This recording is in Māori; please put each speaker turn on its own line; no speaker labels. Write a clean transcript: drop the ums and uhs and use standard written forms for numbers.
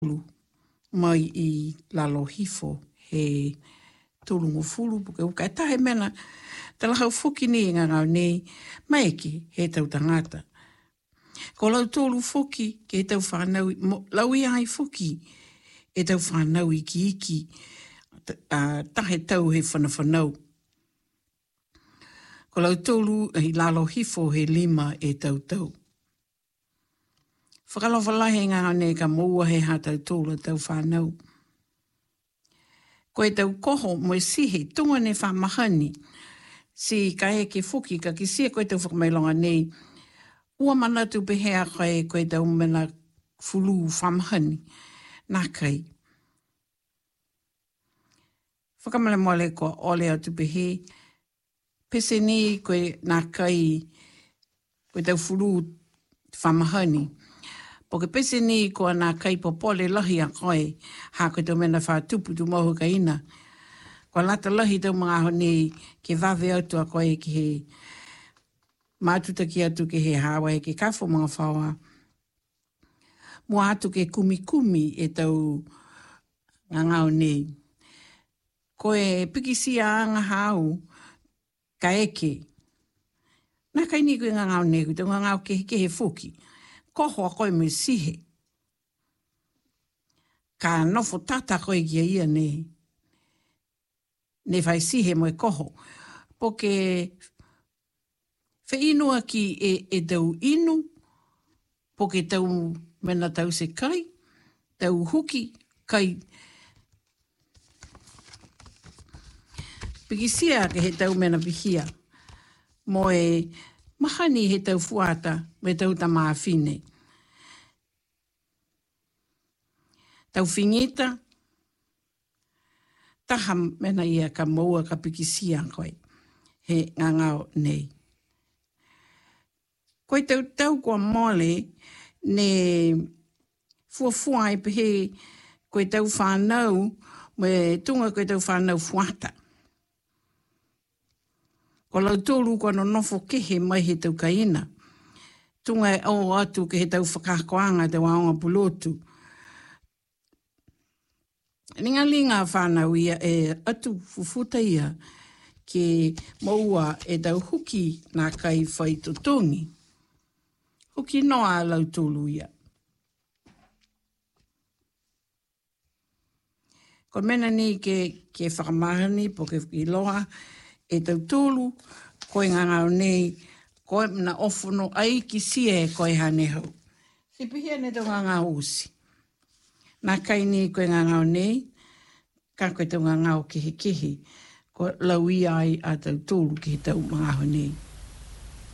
mai I lalo hifo he tūlungu fulu, puke uka e tahe mena, tala hau fuki ni ngā ngau nei, maiki he tau tangata. Ko lau tōlu fuki, ke he tau whanau, lau I ai fuki, e tau whanau iki, tahe tau he whanawhanau. Ko lau tōlu I lalo hifo he 5 e tau tau. Whakalawhalahe ngā ngau nei ka moua he ha tau tōlu tau whanau. Ko e tau koho mo e sihe, tunga ne whamahani, si ka eke fuki ka ki sia koe tau whakamailonga nei, ua manatu pehea koe tau mena fulu whamahani, nā kai. Whakamale mole ko ole atu pehe, pese ni koe nā kai, koe tau fulu whamahani, Poke pese ni ko nā kai popole lahi a koe, ha koe tau mena whātupu tu mohu ka ina. Ko lata lahi tau mga honi ke wawe atu a koe ki he mātuta ki atu ke he hawa e ke kafo mga whawa. Mua atu ke kumi e tau ngangau nei. Ko e pikisi a anga hau ka eke. Nā kai ni koe ngangau nei, koe tau ngangau ke he fuki. Koho a koe me sihe. Ka nofo tata koe ki a ia nei. Ne whai sihe mo e koho. Poke whainua ki e tau inu. Poke tau mena tau se kai. Tau huki kai. Pikisia ke he tau mena pihia. Mo e mahani he tau fuata me tau tamāwhine. Tau whingita, taha mena ia ka moua ka pikisia koe, he ngangau nei. Koe tau kua mole, ne fuafua e pehe koe tau whanau, me tunga koe tau whanau fuata. Ko lau tōru kua no nofo kehe mai he tau kaina. Tunga e au atu ke he tau whakakoanga te waonga pulotu. Linga whanau ia e atu fufuta ia ke maua e tau huki nā kai whai tutongi. Huki noa lau tōru ia. Ko mena ni ke whakamahani po ke iloha e tau tōru, koe ngangau nei, koe mna ofono ai ki sia e koe hane hau. Si pihia ne tau ngangau usi. Nā kai ni koe ngangau nei, ka koe tau ngangau kehe, ko lau i ai a tau tōru ki tau mga nei.